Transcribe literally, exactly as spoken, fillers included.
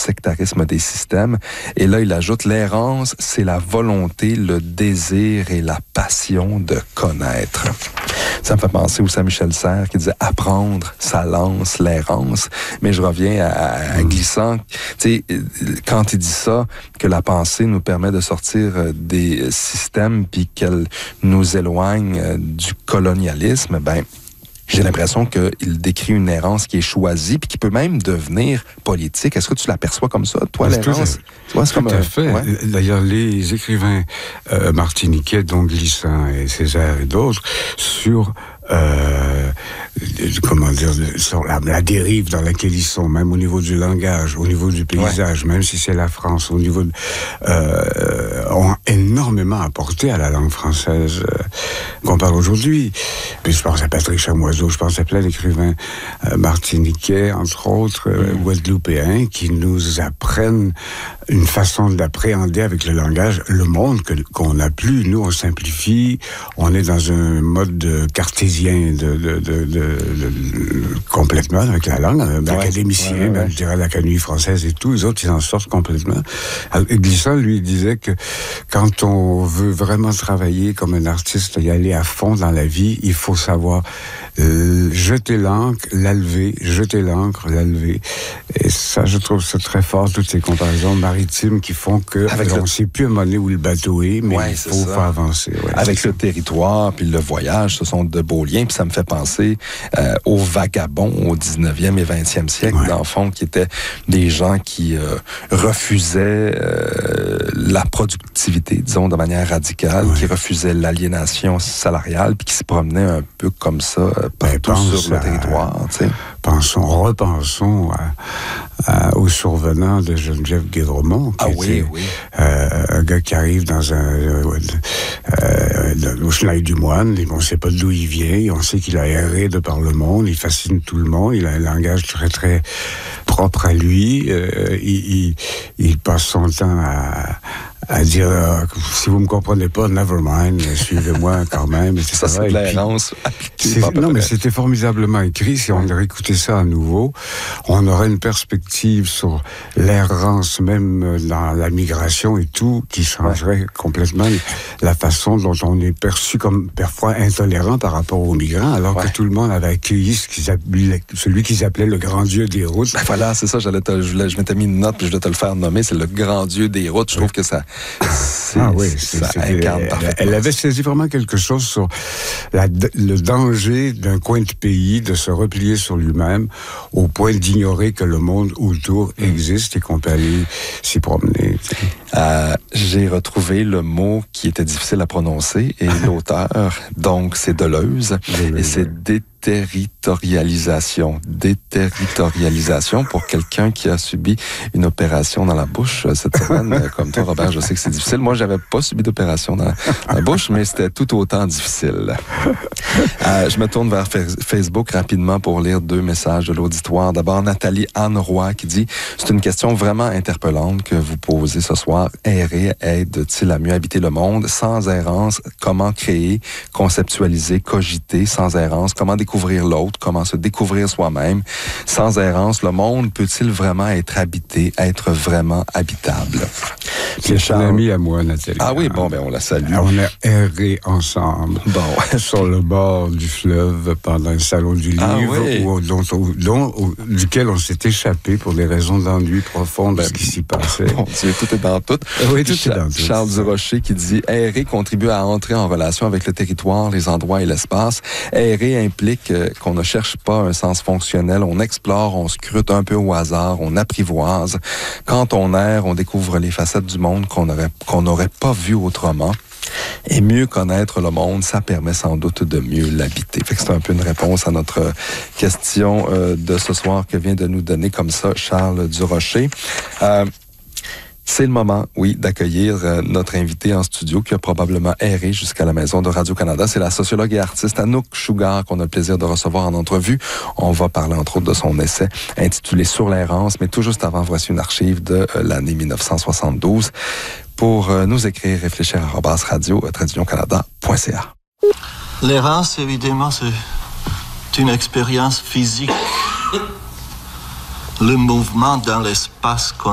sectarisme des systèmes. Et là, il ajoute, l'errance, c'est la volonté, le désir et la passion de connaître. Ça me fait penser aussi à Michel Serres qui disait « apprendre, ça lance l'errance ». Mais je reviens à, à Glissant. Tu sais, quand il dit ça, que la pensée nous permet de sortir des systèmes puis qu'elle nous éloigne du colonialisme, ben j'ai l'impression qu'il décrit une errance qui est choisie puis qui peut même devenir politique. Est-ce que tu l'aperçois comme ça, toi, oui, l'errance? Tout à, tout à fait. Ouais. D'ailleurs, les écrivains euh, martiniquais, dont Glissant et Césaire et d'autres, sur euh, comment dire, sur la, la dérive dans laquelle ils sont, même au niveau du langage, au niveau du paysage, ouais. même si c'est la France, au niveau de, euh, ont énormément apporté à la langue française euh, qu'on parle aujourd'hui. Puis je pense à Patrick Chamoiseau, je pense à plein d'écrivains euh, martiniquais, entre autres, euh, mmh. guadeloupéens, qui nous apprennent une façon d'appréhender avec le langage le monde que, qu'on n'a plus. Nous, on simplifie, on est dans un mode de cartésien de, de, de, de, de, complètement avec la langue, d'académicien, ouais, ouais, ouais. je dirais l'Académie française et tout, les autres, ils en sortent complètement. Alors, Glissant, lui, disait que quand on veut vraiment travailler comme un artiste, y aller à fond dans la vie, il faut savoir euh, jeter l'encre, la lever, jeter l'encre, la lever. Et ça, je trouve ça très fort, toutes ces comparaisons maritimes qui font que avec on ne le... sait plus à un moment donné où le bateau est, mais ouais, il faut faire avancer. Ouais, avec le territoire puis le voyage, ce sont de beaux liens, puis ça me fait penser euh, aux vagabonds au dix-neuvième et vingtième siècle, ouais. dans le fond, qui étaient des gens qui euh, refusaient euh, la productivité, disons, de manière radicale, ouais. qui refusaient l'aliénation salariale, puis qui se promenaient un peu comme ça euh, partout ben, sur le territoire, tu sais. Pensons, repensons à, à, au survenant de Geneviève Guédremont, qui ah était oui, oui. Euh, un gars qui arrive dans un euh, euh, au Chenal du Moine, on ne sait pas d'où il vient, on sait qu'il a erré de par le monde, il fascine tout le monde, il a un langage très très propre à lui, euh, il, il, il passe son temps à à dire euh, si vous me comprenez pas, never mind, suivez-moi quand même. Et ça, c'est de l'errance. Non, mais c'était formidablement écrit. Si on aurait écouté ça à nouveau, on aurait une perspective sur l'errance, même dans la migration et tout, qui changerait ouais. complètement la façon dont on est perçu comme parfois intolérant par rapport aux migrants, alors ouais. que tout le monde avait accueilli ce qu'ils appelaient, celui qu'ils appelaient le grand dieu des routes. Ben voilà, c'est ça, j'allais te, je, je m'étais mis une note, puis je dois te le faire nommer, c'est le grand dieu des routes. Je trouve ouais. que ça ah oui, ça incarne elle, elle avait saisi vraiment quelque chose sur la, le danger d'un coin de pays de se replier sur lui-même au point d'ignorer que le monde autour mm. existe et qu'on peut aller s'y promener. Euh, j'ai retrouvé le mot qui était difficile à prononcer et l'auteur, donc c'est Deleuze, Deleuze et c'est déterritorialisation. Déterritorialisation pour quelqu'un qui a subi une opération dans la bouche cette semaine. Comme toi, Robert, je sais que c'est difficile. Moi, j'avais pas subi d'opération dans la bouche, mais c'était tout autant difficile. Euh, je me tourne vers Facebook rapidement pour lire deux messages de l'auditoire. D'abord, Nathalie Anne Roy qui dit « C'est une question vraiment interpellante que vous posez ce soir. Errer aide-t-il à mieux habiter le monde? Sans errance, comment créer, conceptualiser, cogiter? Sans errance, comment découvrir l'autre? Comment se découvrir soi-même? Sans errance, le monde peut-il vraiment être habité, être vraiment habitable? » C'est Charles... une amie à moi, Nathalie. Ah oui, bon, ben on la salue. On a erré ensemble bon. sur le bord du fleuve pendant un salon du livre, ah oui. où, dont, dont, où, duquel on s'est échappé pour des raisons d'ennui profondes ben, de ce qui s'y passait. Bon Dieu, tout est dans tout. Oui, tout Cha- est dans tout. Charles Durocher qui dit « Errer contribue à entrer en relation avec le territoire, les endroits et l'espace. Errer implique euh, qu'on ne cherche pas un sens fonctionnel, on explore, on scrute un peu au hasard, on apprivoise. Quand on erre, on découvre les facettes du monde qu'on aurait, qu'on n'aurait pas vues autrement. Et mieux connaître le monde, ça permet sans doute de mieux l'habiter. » Fait que c'est un peu une réponse à notre question euh, de ce soir que vient de nous donner comme ça Charles Durocher. Euh, C'est le moment, oui, d'accueillir euh, notre invité en studio qui a probablement erré jusqu'à la maison de Radio-Canada. C'est la sociologue et artiste Anouk Chougar qu'on a le plaisir de recevoir en entrevue. On va parler entre autres de son essai intitulé « Sur l'errance », mais tout juste avant, voici une archive de euh, l'année dix-neuf cent soixante-douze. Pour euh, nous écrire, réfléchir à arobase radio tiret canada point c a. L'errance, évidemment, c'est une expérience physique. Le mouvement dans l'espace qu'on